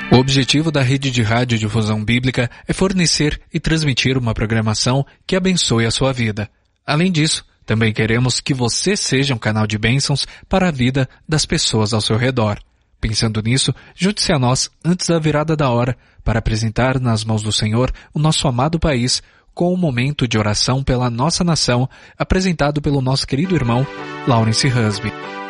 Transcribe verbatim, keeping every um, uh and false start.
O objetivo da rede de rádio difusão bíblica é fornecer e transmitir uma programação que abençoe a sua vida. Além disso, também queremos que você seja um canal de bênçãos para a vida das pessoas ao seu redor. Pensando nisso, junte-se a nós antes da virada da hora para apresentar nas mãos do Senhor o nosso amado país com um momento de oração pela nossa nação apresentado pelo nosso querido irmão Lawrence Husby.